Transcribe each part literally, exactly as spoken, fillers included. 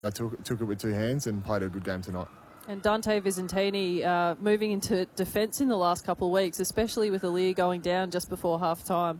took, took it with two hands and played a good game tonight. And Dante Visentini uh, moving into defence in the last couple of weeks, especially with Aliir going down just before half-time.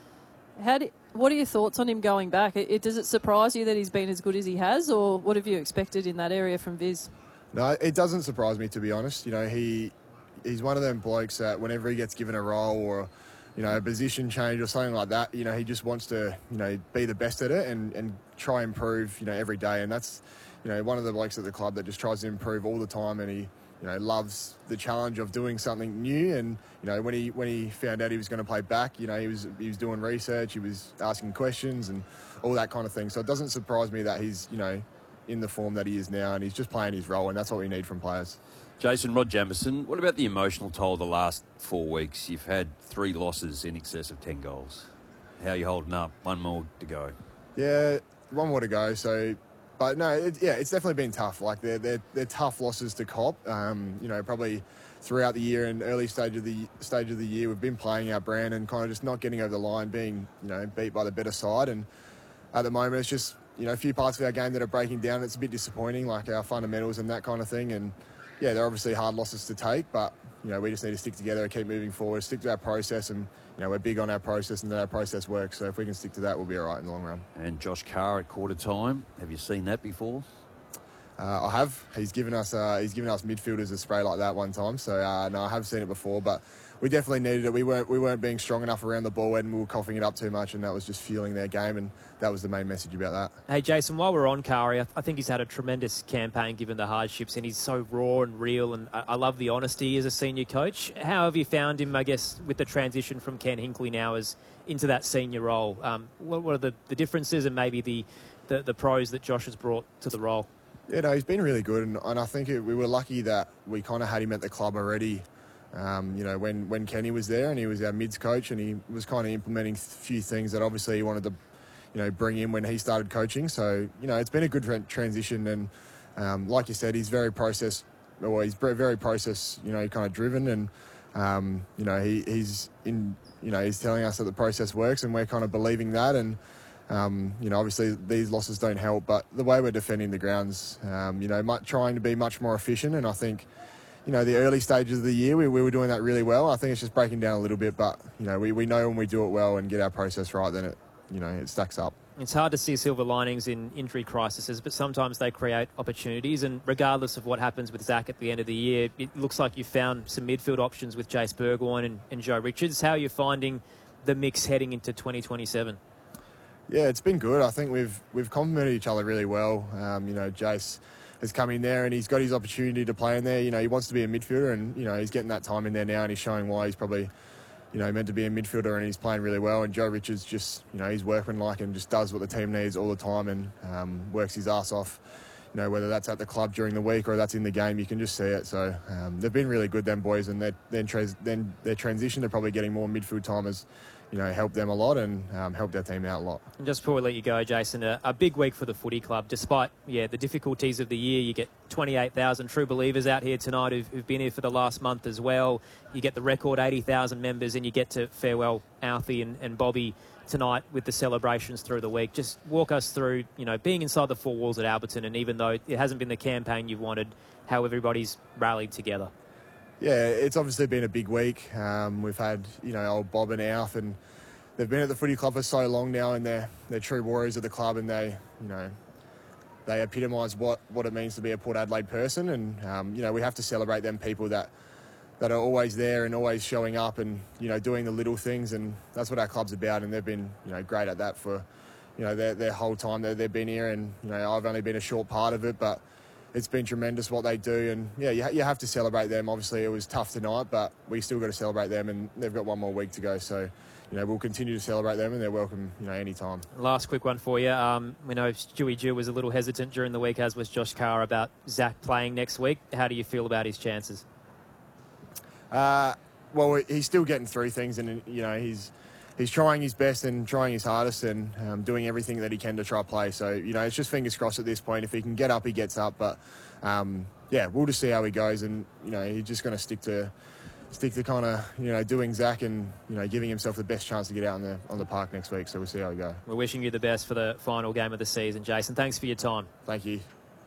How do, what are your thoughts on him going back? It, it, does it surprise you that he's been as good as he has, or what have you expected in that area from Viz? No, it doesn't surprise me, to be honest. You know, he he's one of them blokes that whenever he gets given a role or, you know, a position change or something like that, you know, he just wants to, you know, be the best at it and, and try and improve, you know, every day. And that's, you know, one of the blokes at the club that just tries to improve all the time, and he, you know, loves the challenge of doing something new. And, you know, when he when he found out he was going to play back, you know, he was he was doing research, he was asking questions and all that kind of thing. So it doesn't surprise me that he's, you know, in the form that he is now, and he's just playing his role, and that's what we need from players. Jason, Rod Jamieson, what about the emotional toll the last four weeks? You've had three losses in excess of ten goals. How are you holding up? One more to go. Yeah, one more to go. So, but no, it, yeah, it's definitely been tough. Like they're they're, they're tough losses to cop. Um, you know, probably throughout the year and early stage of the stage of the year, we've been playing our brand and kind of just not getting over the line, being, you know, beat by the better side. And at the moment, it's just, you know, a few parts of our game that are breaking down. It's a bit disappointing, like our fundamentals and that kind of thing. And yeah, they're obviously hard losses to take, but, you know, we just need to stick together, keep moving forward, stick to our process. And, you know, we're big on our process and that our process works. So if we can stick to that, we'll be all right in the long run. And Josh Carr at quarter time. Have you seen that before? Uh, I have. He's given us uh, he's given us midfielders a spray like that one time. So uh, no, I have seen it before, but we definitely needed it. We weren't we weren't being strong enough around the ball, and we were coughing it up too much, and that was just fueling their game, and that was the main message about that. Hey Jason, while we're on Kari, I think he's had a tremendous campaign given the hardships, and he's so raw and real, and I love the honesty as a senior coach. How have you found him, I guess, with the transition from Ken Hinkley now as into that senior role? Um, what, what are the, the differences and maybe the, the, the pros that Josh has brought to the role? Yeah, no, he's been really good, and, and I think it, we were lucky that we kind of had him at the club already. Um, you know, when, when Kenny was there, and he was our mids coach, and he was kind of implementing a few things that obviously he wanted to, you know, bring in when he started coaching. So, you know, it's been a good tra- transition, and um, like you said, he's very process, or he's very, very process, you know, kind of driven, and um, you know, he, he's in, you know, he's telling us that the process works, and we're kind of believing that, and. Um, you know, obviously these losses don't help, but the way we're defending the grounds, um, you know, much, trying to be much more efficient. And I think, you know, the early stages of the year, we, we were doing that really well. I think it's just breaking down a little bit, but, you know, we, we know when we do it well and get our process right, then it, you know, it stacks up. It's hard to see silver linings in injury crises, but sometimes they create opportunities. And regardless of what happens with Zach at the end of the year, it looks like you've found some midfield options with Jace Burgoyne and, and Joe Richards. How are you finding the mix heading into twenty twenty-seven? Yeah, it's been good. I think we've we've complemented each other really well. Um, you know, Jace has come in there and he's got his opportunity to play in there. You know, he wants to be a midfielder, and, you know, he's getting that time in there now, and he's showing why he's probably, you know, meant to be a midfielder, and he's playing really well. And Joe Richards just, you know, he's workmanlike and just does what the team needs all the time, and um, works his ass off. You know, whether that's at the club during the week or that's in the game, you can just see it. So um, they've been really good, them boys, and then tra- then their transition to probably getting more midfield time has, you know, helped them a lot, and um, helped our team out a lot. And just before we let you go, Jason, a, a big week for the footy club. Despite, yeah, the difficulties of the year, you get twenty-eight thousand true believers out here tonight who've, who've been here for the last month as well. You get the record eighty thousand members, and you get to farewell Alfie and, and Bobby tonight with the celebrations through the week. Just walk us through, you know, being inside the four walls at Alberton, and even though it hasn't been the campaign you've wanted, how everybody's rallied together. Yeah, it's obviously been a big week. Um, we've had, you know, old Bob and Alf, and they've been at the footy club for so long now, and they're they're true warriors of the club, and they, you know, they epitomise what, what it means to be a Port Adelaide person. And um, you know, we have to celebrate them people that that are always there and always showing up, and, you know, doing the little things, and that's what our club's about. And they've been, you know, great at that for, you know, their their whole time that they've been here. And, you know, I've only been a short part of it, but it's been tremendous what they do. And yeah, you, you have to celebrate them. Obviously, it was tough tonight, but we still got to celebrate them, and they've got one more week to go. So, you know, we'll continue to celebrate them, and they're welcome, you know, anytime. Last quick one for you. Um, we know Stewie Jew was a little hesitant during the week, as was Josh Carr, about Zach playing next week. How do you feel about his chances? Uh, well, he's still getting through things, and, you know, he's he's trying his best and trying his hardest, and um, doing everything that he can to try to play. So, you know, it's just fingers crossed at this point. If he can get up, he gets up. But um, yeah, we'll just see how he goes, and, you know, he's just going to stick to stick to kind of, you know, doing Zach, and, you know, giving himself the best chance to get out on the on the park next week. So we'll see how we go. We're wishing you the best for the final game of the season, Jason. Thanks for your time. Thank you.